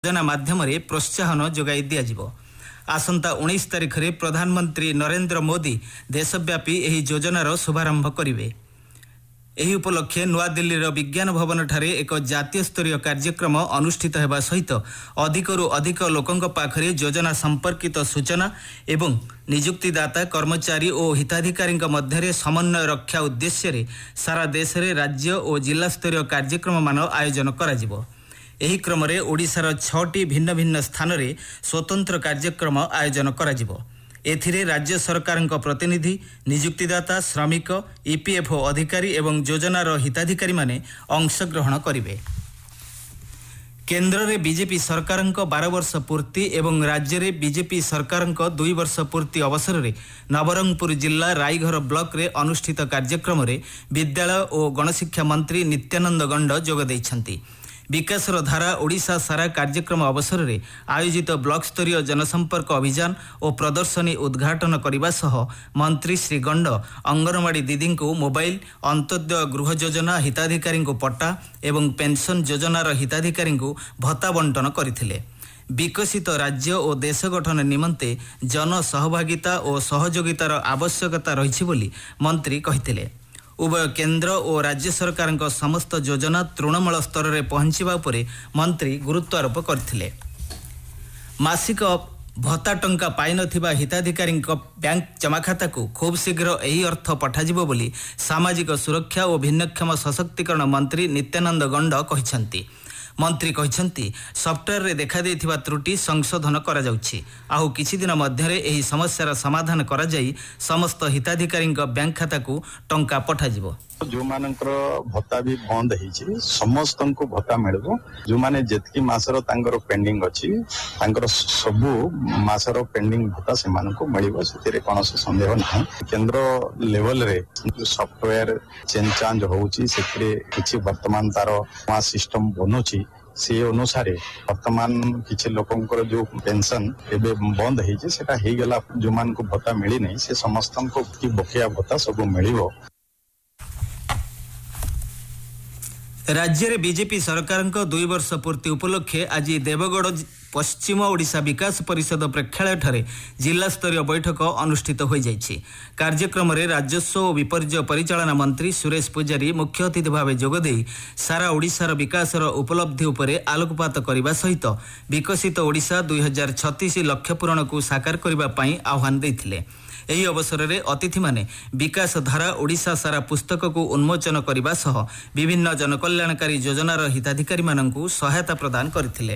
योजना माध्यम प्रोत्साहन जोगाई दिज्व। आसंता 19 तारिख में प्रधानमंत्री नरेंद्र मोदी देशव्यापी एही योजनार शुभारंभ करेंगे। एही उपलक्षे नवा दिल्लीर विज्ञान भवन ठारे एक जातीय स्तरीय कार्यक्रम अनुष्ठित होगा सहित अधिकरू अधिक लोकंक पाखरे योजना संपर्कित सूचना एवं नियुक्तिदाता कर्मचारी और हिताधिकारी मध्य समन्वय रक्षा उद्देश्य सारा देश में राज्य और जिला स्तरीय कार्यक्रम मान आयोजन करा। एही क्रम रे ओडिशार 6टी भिन्न भिन्न स्थान रे स्वतंत्र कार्यक्रम आयोजन करा। एथिरे राज्य सरकारक प्रतिनिधि नियुक्तिदाता श्रमिक ईपीएफओ अधिकारी एवं योजनार हिताधिकारी माने अंशग्रहण करिवे। केन्द्र में बीजेपी सरकार 12 वर्ष पूर्ति एवं राज्य में बीजेपी सरकार 2 वर्ष पूर्ति अवसर में नवरंगपुर जिला रायघर ब्लॉक रे अनुष्ठित कार्यक्रम में विद्यालय और गणशिक्षा मंत्री नित्यानंद गंड जोग दैछंती। विकासर धारा ओडिशा सारा कार्यक्रम अवसर में आयोजित ब्लॉक स्तरीय जनसंपर्क अभियान और प्रदर्शनी उद्घाटन करने सह मंत्री श्री गंड अंगनवाड़ी दीदी को मोबाइल अंत्योदय गृह योजना हिताधिकारी को पट्टा एवं पेंशन योजनार हिताधिकारी को भत्ता बंटन करथिले। विकसित राज्य और देश गठन निमंते जन सहभागिता और सहयोगितार आवश्यकता रही बोली मंत्री कहिथिले। उभय केन्द्र और राज्य सरकार समस्त योजना तृणमूल स्तर में पहुंचवा उपरे मंत्री गुरुत्वारोप करथिले। मासिक भत्ता टंका पाई नथिबा हिताधिकारी बैंक जमा खाता को खूब शीघ्र यही अर्थ पठाजिबो बोली सामाजिक सुरक्षा और भिन्नक्षम सशक्तिकरण मंत्री नित्यानंद गंड कहिसंती। मंत्री कहिसंती सॉफ्टवेयर रे देखा देथिबा त्रुटि संशोधन करा जाउछि। आउ किछि दिन मध्यरे एही समस्यार समाधान करा जाई समस्त हिताधिकारी बैंक खाता को टंका पठाजिबो। जो मानकर भत्ता भी बंद होइछि समस्त को भत्ता मिलबो। जो माने जेतकी मासर तांगर पेंडिंग अछि तांगर सबु मासर पेंडिंग भत्ता से मानको मिलबो। सेतिरे कोनोसी संदेह नाही। केंद्र लेवल रे सॉफ्टवेयर चेंज चांज होउछि सेतिरे किछि वर्तमान तार वा सिस्टम बनोछि से अनुसार वर्तमान किसी लोकंकर जो पेंशन एबे बंद होइछि सेटा हे गेला। जो मान को भत्ता मिली नहीं से समस्त को की बकिया भत्ता सब मिलिबो। राज्य में बीजेपी सरकार 2 वर्ष पूर्ति उपलक्षे आज देवगढ़ पश्चिम ओडिशा विकास परिषद प्रेक्षालय ठारे जिला स्तरीय बैठक अनुष्ठित हो जाइछि। कार्यक्रम में राजस्व और विपर्यय परिचालना मंत्री सुरेश पुजारी मुख्य अतिथि भाव जोगदे सारा ओडिशार विकासर उपलब्धि उपरे आलोकपात करने सहित विकसित ओडिशा 2036 लक्ष्य पूरण को साकार करने आह्वान देथिले। एही अवसर में अतिथि माने विकास धारा ओडिशा सारा पुस्तक को उन्मोचन करने सह विभिन्न जनकल्याणकारी योजनार हिताधिकारी माननकु सहायता प्रदान करथिले।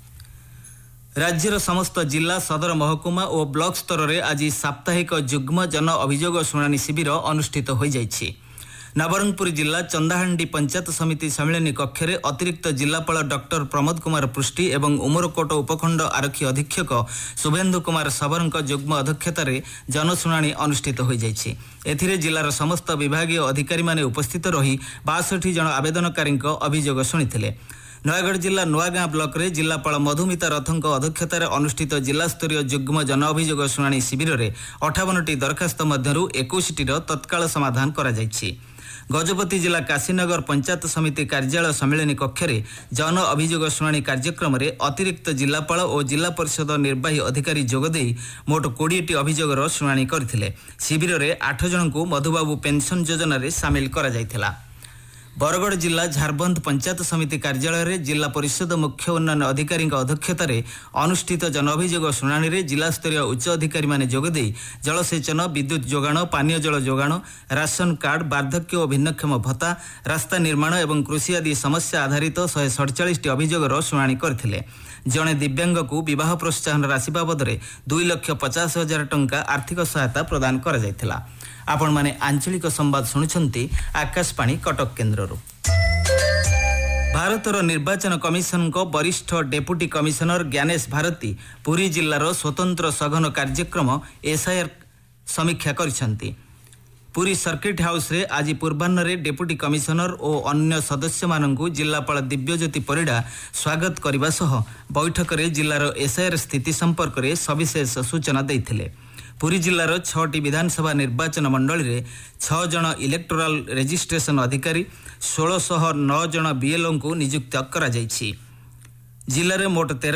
राज्यर समस्त जिला सदर महकुमा और ब्लॉक स्तर में आज साप्ताहिक जुग्म जन अभियोग शुणाणी शिविर अनुष्ठित हो जाइछि। नवरंगपुर जिला चंदाहांडी पंचायत समिति सम्मेलनी कक्ष में अतिरिक्त जिलापाल डॉक्टर प्रमोद कुमार पृष्टि एवं उमरकोट उपखंड आरक्षी अधीक्षक शुभेन्दु कुमार साबरक जुग्म अध्यक्षतार जनशुणाणी अनुष्ठित हो जाइछि। एथिरे जिलार समस्त विभागीय अधिकारी माने उपस्थित रही 62 जन आवेदनकारी अभियोग शुणिथिले। नयागढ़ जिला नुआगाँ ब्लॉक रे जिलापाल मधुमिता रथक अध्यक्षतार अनुष्ठित जिला स्तरीय जुग्म जन अभियोग शुणाणी शिविर में 58टी दरखास्त मध्यरु 21टीर तत्काल समाधान करा जाइछि। गजपति जिला काशीनगर पंचायत समिति कार्यालय सम्मेलनी कक्ष में जन अभियोग शुणाणी कार्यक्रम में अतिरिक्त जिलापाल और जिला परिषद निर्वाही अधिकारी जोगदे मोट 20टी अभियोगर शुणाणी करथिले। शिविर में 8 जन को मधुबाबू पेंशन योजना रे सामिल करा जायथिला। बरगढ़ जिला झारबंद पंचायत समिति कार्यालय में जिला परिषद मुख्य उन्नयन अधिकारी अध्यक्षतार अनुष्ठित जन अभियोग शुणाणी में जिला स्तरीय उच्च अधिकारी माने जोगदे जलसेचन विद्युत जोगाण पानीय जल जोगाण राशन कार्ड वार्धक्य और भिन्नक्षम भत्ता रास्ता निर्माण एवं कृषि आदि समस्या आधारित 147टी अभियोगर शुणाणी करथिले। जड़े दिव्यांग को विवाह प्रोत्साहन राशि बाबद 2,50,000 टंका आर्थिक सहायता प्रदान करा जायथिला। आपण माने आंचलिक संवाद शुणुछंती आकाशवाणी कटक केन्द्ररू। भारतर निर्वाचन कमिशन को वरिष्ठ डेपुटी कमिशनर ज्ञानेश भारती पुरी जिल्लार स्वतंत्र सघन कार्यक्रम एसआईआर समीक्षा करिसंती। पुरी सर्किट हाउस रे आज पूर्वाह्न रे डेपुटी कमिशनर और अन्य सदस्य माननकु जिलापाल दिव्यज्योति परिडा स्वागत करने सह बैठक रे जिल्लार एसआईआर स्थिति संपर्क में सविशेष सूचना देथिले। पुरी जिल्लार 6टी विधानसभा निर्वाचन मंडली रे 6 जन इलेक्टोराल रेजिस्ट्रेशन अधिकारी 1609 जन बीएलओ को नियुक्त करा जायछि। जिले में मोट 13